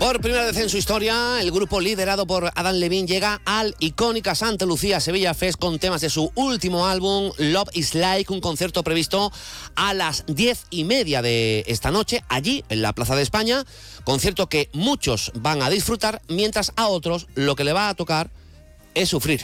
Por primera vez en su historia, el grupo liderado por Adán Levine llega al icónica Santa Lucía Sevilla Fest con temas de su último álbum, Love is Like, un concierto previsto a las 10:30 de esta noche, allí en la Plaza de España, concierto que muchos van a disfrutar, mientras a otros lo que le va a tocar es sufrir.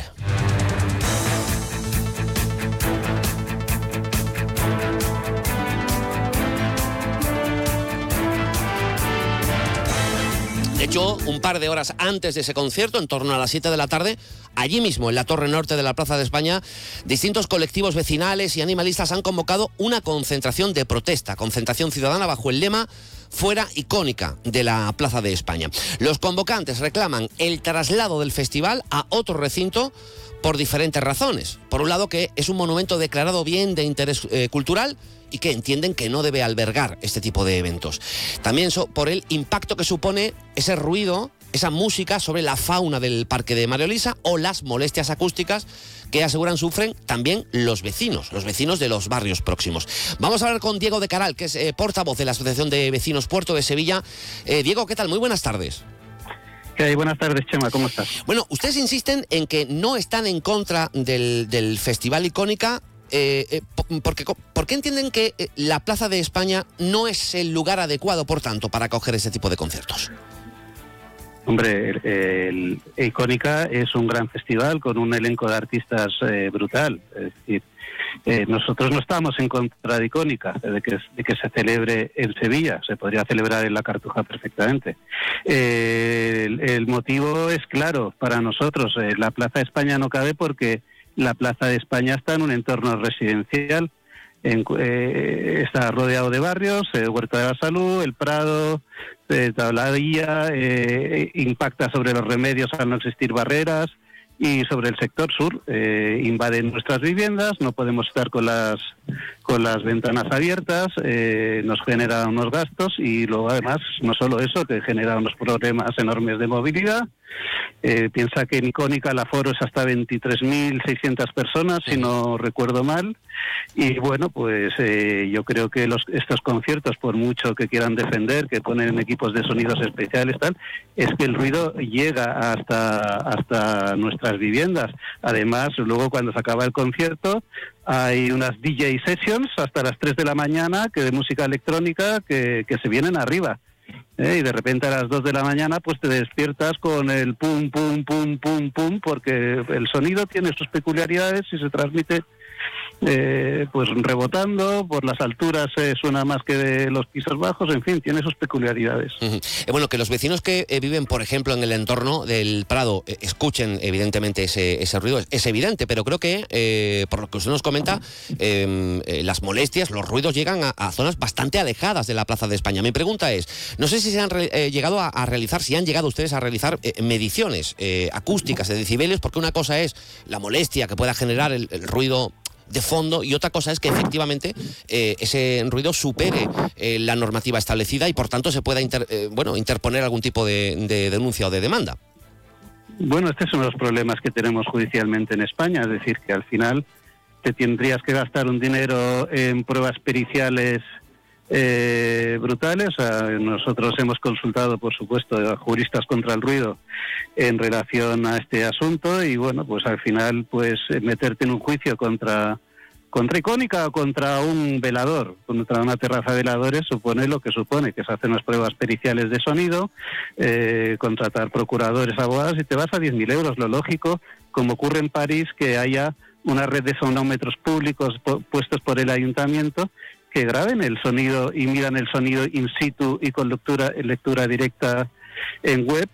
De hecho, un par de horas antes de ese concierto, en torno a las 7 de la tarde, allí mismo, en la Torre Norte de la Plaza de España, distintos colectivos vecinales y animalistas han convocado una concentración de protesta, concentración ciudadana bajo el lema "Fuera icónica" de la Plaza de España. Los convocantes reclaman el traslado del festival a otro recinto por diferentes razones. Por un lado, que es un monumento declarado bien de interés cultural y que entienden que no debe albergar este tipo de eventos. También por el impacto que supone ese ruido, esa música sobre la fauna del Parque de María Luisa, o las molestias acústicas que aseguran sufren también los vecinos de los barrios próximos. Vamos a hablar con Diego de Caral, que es portavoz de la Asociación de Vecinos Puerto de Sevilla. Diego, ¿qué tal? Muy buenas tardes. ¿Qué hay? Buenas tardes, Chema, ¿cómo estás? Bueno, ustedes insisten en que no están en contra del Festival Icónica. ¿Por qué entienden que la Plaza de España no es el lugar adecuado, por tanto, para acoger ese tipo de conciertos? Hombre, el Icónica es un gran festival con un elenco de artistas brutal. Es decir, nosotros no estamos en contra de Icónica, de que se celebre en Sevilla. Se podría celebrar en la Cartuja perfectamente. El motivo es claro para nosotros. La Plaza de España no cabe porque la Plaza de España está en un entorno residencial. Está rodeado de barrios, Huerta de la Salud, El Prado, Tabladilla, impacta sobre los Remedios al no existir barreras, y sobre el sector sur invaden nuestras viviendas, no podemos estar con las ventanas abiertas, nos genera unos gastos, y luego además no solo eso, que genera unos problemas enormes de movilidad. Piensa que en Icónica el aforo es hasta 23.600 personas, si no recuerdo mal, y bueno, pues yo creo que estos conciertos, por mucho que quieran defender, que ponen equipos de sonidos especiales, tal, es que el ruido llega hasta nuestras viviendas. Además, luego cuando se acaba el concierto, hay unas DJ sessions hasta las 3 de la mañana, que de música electrónica, que se vienen arriba. Y de repente a las 2 de la mañana pues te despiertas con el pum, pum, pum, pum, pum, porque el sonido tiene sus peculiaridades y se transmite pues rebotando, por las alturas suena más que de los pisos bajos, en fin, tiene sus peculiaridades. Bueno, que los vecinos que viven, por ejemplo, en el entorno del Prado escuchen evidentemente ese ruido, es evidente, pero creo que, por lo que usted nos comenta, las molestias, los ruidos llegan a zonas bastante alejadas de la Plaza de España. Mi pregunta es, no sé si se han llegado a realizar, si han llegado ustedes a realizar mediciones acústicas de decibelios, porque una cosa es la molestia que pueda generar el ruido de fondo, y otra cosa es que efectivamente ese ruido supere la normativa establecida y por tanto se pueda interponer algún tipo de denuncia o de demanda. Bueno, este es uno de los problemas que tenemos judicialmente en España, es decir, que al final te tendrías que gastar un dinero en pruebas periciales brutales. O sea, nosotros hemos consultado, por supuesto, a juristas contra el ruido en relación a este asunto, y bueno, pues al final pues meterte en un juicio contra Icónica o contra un velador, contra una terraza de veladores, supone lo que supone, que se hacen unas pruebas periciales de sonido, contratar procuradores, abogados, y te vas a 10.000 euros. Lo lógico, como ocurre en París, que haya una red de sonómetros públicos puestos por el ayuntamiento que graben el sonido y midan el sonido in situ y con lectura directa en web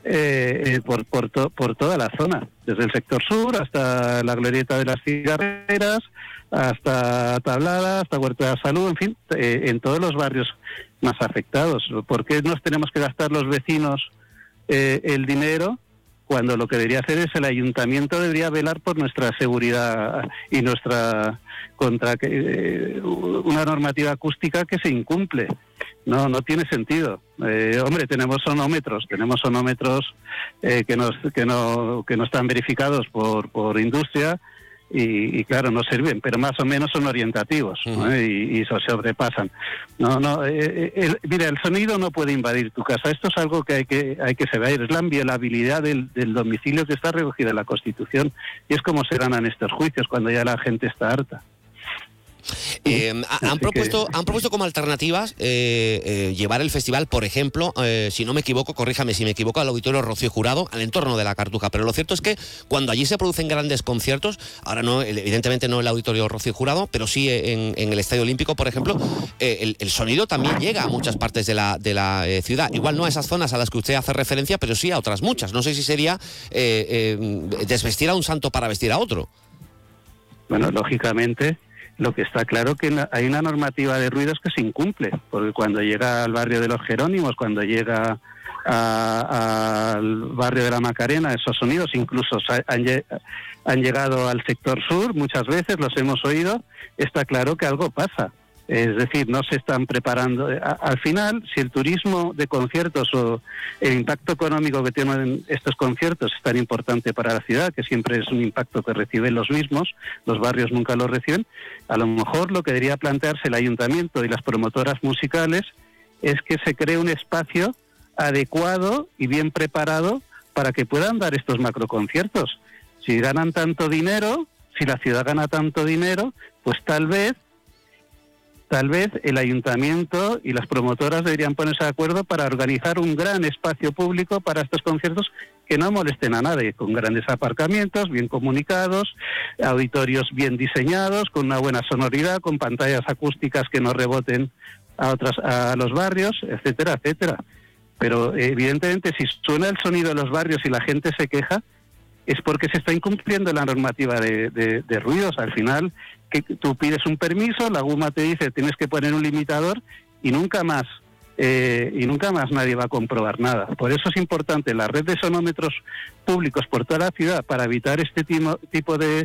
por toda la zona, desde el sector sur hasta la glorieta de las cigarreras, hasta Tablada, hasta Huerta de la Salud, en fin, en todos los barrios más afectados. ¿Por qué nos tenemos que gastar los vecinos el dinero cuando lo que debería hacer es el ayuntamiento? Debería velar por nuestra seguridad y contra una normativa acústica que se incumple. No tiene sentido. Hombre, tenemos sonómetros que no están verificados por industria, y claro, no sirven, pero más o menos son orientativos, ¿no? y se sobrepasan. Mira, el sonido no puede invadir tu casa. Esto es algo que hay que saber. Es la inviolabilidad del domicilio que está recogida en la Constitución, y es como se ganan estos juicios cuando ya la gente está harta. Han propuesto como alternativas llevar el festival, por ejemplo, si no me equivoco, corríjame si me equivoco, al Auditorio Rocío Jurado, al entorno de la Cartuja. Pero lo cierto es que cuando allí se producen grandes conciertos, ahora no, evidentemente no el Auditorio Rocío Jurado, pero sí en el Estadio Olímpico, por ejemplo, el sonido también llega a muchas partes de la ciudad. Igual no a esas zonas a las que usted hace referencia, pero sí a otras muchas. No sé si sería desvestir a un santo para vestir a otro. Bueno, lógicamente, lo que está claro que hay una normativa de ruidos que se incumple, porque cuando llega al barrio de los Jerónimos, cuando llega al barrio de la Macarena, esos sonidos incluso han llegado al sector sur, muchas veces los hemos oído, está claro que algo pasa. Es decir, no se están preparando. Al final, si el turismo de conciertos o el impacto económico que tienen estos conciertos es tan importante para la ciudad, que siempre es un impacto que reciben los mismos, los barrios nunca lo reciben, a lo mejor lo que debería plantearse el ayuntamiento y las promotoras musicales es que se cree un espacio adecuado y bien preparado para que puedan dar estos macroconciertos. Si ganan tanto dinero, si la ciudad gana tanto dinero, pues tal vez el ayuntamiento y las promotoras deberían ponerse de acuerdo para organizar un gran espacio público para estos conciertos que no molesten a nadie, con grandes aparcamientos, bien comunicados, auditorios bien diseñados, con una buena sonoridad, con pantallas acústicas que no reboten a los barrios, etcétera, etcétera. Pero evidentemente si suena el sonido de los barrios y la gente se queja, es porque se está incumpliendo la normativa de ruidos. Al final, que tú pides un permiso, la GUMA te dice tienes que poner un limitador y nunca más nadie va a comprobar nada. Por eso es importante la red de sonómetros públicos por toda la ciudad para evitar este tipo de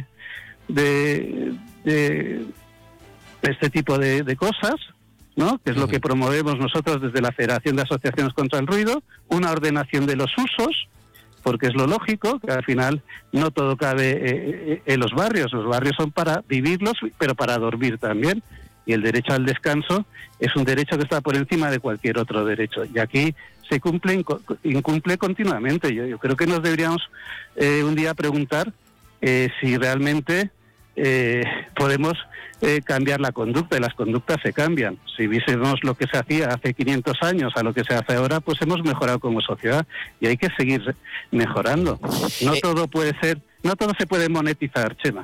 cosas, ¿no? Que es lo que promovemos nosotros desde la Federación de Asociaciones contra el Ruido, una ordenación de los usos, porque es lo lógico, que al final no todo cabe en los barrios son para vivirlos, pero para dormir también, y el derecho al descanso es un derecho que está por encima de cualquier otro derecho, y aquí se incumple continuamente. Yo creo que nos deberíamos un día preguntar si realmente podemos cambiar la conducta, y las conductas se cambian. Si viésemos lo que se hacía hace 500 años a lo que se hace ahora, pues hemos mejorado como sociedad y hay que seguir mejorando. No todo se puede monetizar, Chema.